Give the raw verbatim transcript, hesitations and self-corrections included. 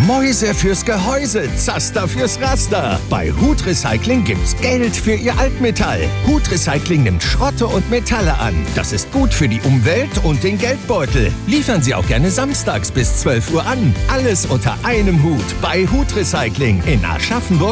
Mäuse fürs Gehäuse, Zaster fürs Raster. Bei Hut Recycling gibt's Geld für Ihr Altmetall. Hut Recycling nimmt Schrotte und Metalle an. Das ist gut für die Umwelt und den Geldbeutel. Liefern Sie auch gerne samstags bis zwölf Uhr an. Alles unter einem Hut bei Hut Recycling in Aschaffenburg.